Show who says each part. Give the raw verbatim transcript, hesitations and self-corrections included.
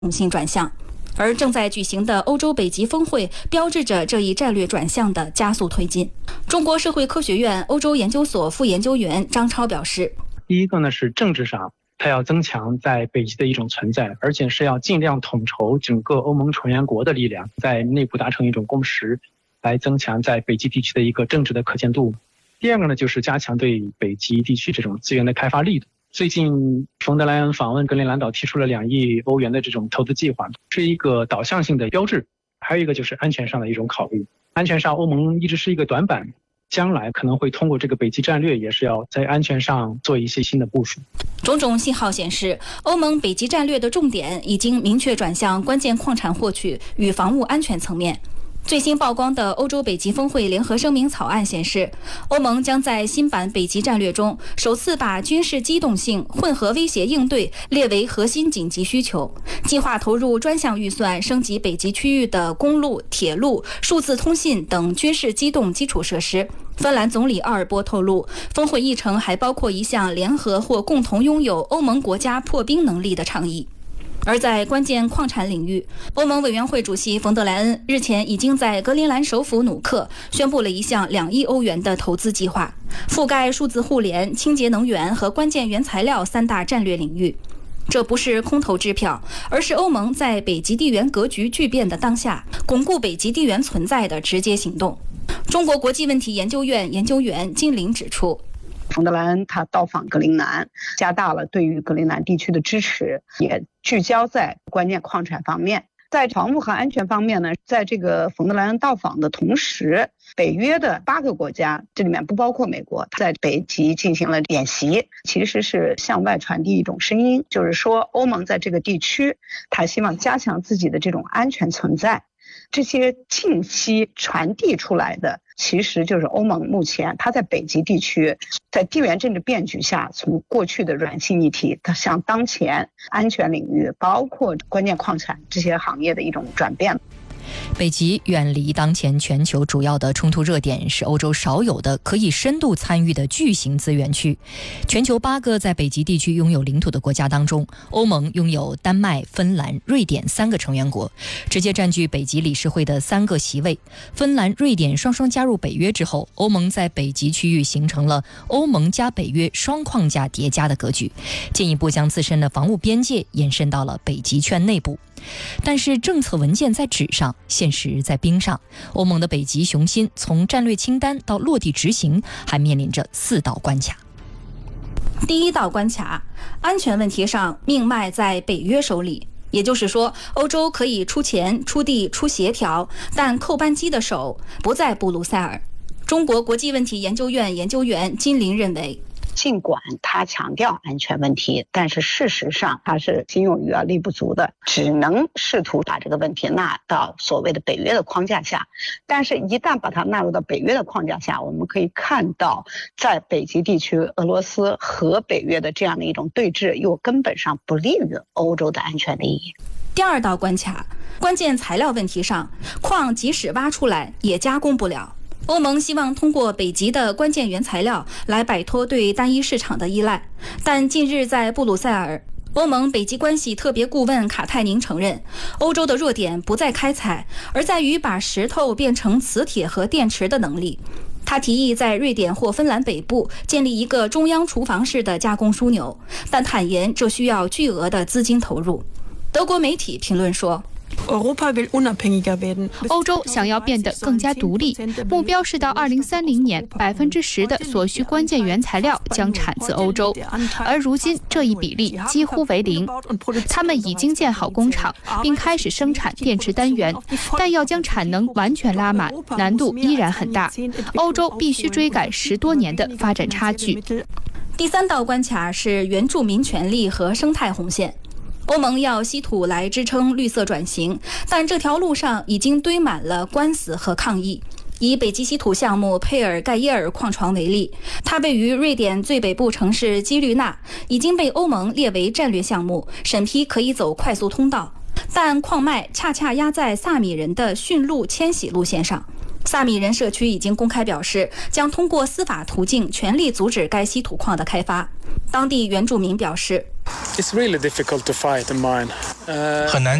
Speaker 1: 性转向。而正在举行的欧洲北极峰会标志着这一战略转向的加速推进。中国社会科学院欧洲研究所副研究员张超表示，
Speaker 2: 第一个呢是政治上它要增强在北极的一种存在，而且是要尽量统筹整个欧盟成员国的力量，在内部达成一种共识，来增强在北极地区的一个政治的可见度。第二个呢就是加强对北极地区这种资源的开发力度。最近冯德莱恩访问格陵兰岛，提出了两亿欧元的这种投资计划，是一个导向性的标志。还有一个就是安全上的一种考虑，安全上欧盟一直是一个短板，将来可能会通过这个北极战略，也是要在安全上做一些新的部署。
Speaker 1: 种种信号显示，欧盟北极战略的重点已经明确转向关键矿产获取与防务安全层面。最新曝光的欧洲北极峰会联合声明草案显示，欧盟将在新版北极战略中首次把军事机动性、混合威胁应对列为核心紧急需求，计划投入专项预算升级北极区域的公路、铁路、数字通信等军事机动基础设施。芬兰总理奥尔波透露，峰会议程还包括一项联合或共同拥有欧盟国家破冰能力的倡议。而在关键矿产领域，欧盟委员会主席冯德莱恩日前已经在格陵兰首府努克宣布了一项两亿欧元的投资计划，覆盖数字互联、清洁能源和关键原材料三大战略领域。这不是空头支票，而是欧盟在北极地缘格局巨变的当下，巩固北极地缘存在的直接行动。中国国际问题研究院研究员金玲指出，
Speaker 3: 冯德莱恩他到访格陵兰，加大了对于格陵兰地区的支持，也聚焦在关键矿产方面。在防务和安全方面呢，在这个冯德莱恩到访的同时，北约的八个国家，这里面不包括美国，在北极进行了演习，其实是向外传递一种声音，就是说欧盟在这个地区，他希望加强自己的这种安全存在。这些信息传递出来的，其实就是欧盟目前它在北极地区，在地缘政治变局下，从过去的软性议题，它向当前安全领域，包括关键矿产这些行业的一种转变。
Speaker 4: 北极远离当前全球主要的冲突热点，是欧洲少有的可以深度参与的巨型资源区。全球八个在北极地区拥有领土的国家当中，欧盟拥有丹麦、芬兰、瑞典三个成员国，直接占据北极理事会的三个席位。芬兰、瑞典双双加入北约之后，欧盟在北极区域形成了欧盟加北约双框架叠加的格局，进一步将自身的防务边界延伸到了北极圈内部。但是政策文件在纸上，现实在冰上。欧盟的北极雄心从战略清单到落地执行，还面临着四道关卡。
Speaker 1: 第一道关卡，安全问题上命脉在北约手里，也就是说，欧洲可以出钱、出地、出协调，但扣扳机的手不在布鲁塞尔。中国国际问题研究院研究员金玲认为，
Speaker 3: 尽管他强调安全问题，但是事实上他是心有余而力不足的，只能试图把这个问题纳到所谓的北约的框架下。但是一旦把它纳入到北约的框架下，我们可以看到在北极地区俄罗斯和北约的这样的一种对峙，又根本上不利于欧洲的安全利益。
Speaker 1: 第二道关卡，关键材料问题上，矿即使挖出来也加工不了。欧盟希望通过北极的关键原材料来摆脱对单一市场的依赖，但近日在布鲁塞尔，欧盟北极关系特别顾问卡泰宁承认，欧洲的弱点不在开采，而在于把石头变成磁铁和电池的能力。他提议在瑞典或芬兰北部建立一个中央厨房式的加工枢纽，但坦言这需要巨额的资金投入。德国媒体评论说，
Speaker 5: 欧洲想要变得更加独立，目标是到二零三零年，百分之十的所需关键原材料将产自欧洲，而如今这一比例几乎为零。他们已经建好工厂，并开始生产电池单元，但要将产能完全拉满，难度依然很大。欧洲必须追赶十多年的发展差距。
Speaker 1: 第三道关卡是原住民权利和生态红线。欧盟要稀土来支撑绿色转型，但这条路上已经堆满了官司和抗议。以北极稀土项目佩尔盖耶尔矿床为例，它位于瑞典最北部城市基律纳，已经被欧盟列为战略项目，审批可以走快速通道，但矿脉恰恰压在萨米人的驯鹿迁徙路线上。 萨米人社区已经公开表示，将通过司法途径全力阻止该稀土矿的开发。当地原住民表示，
Speaker 6: It's really difficult to fight a mine.
Speaker 7: 很难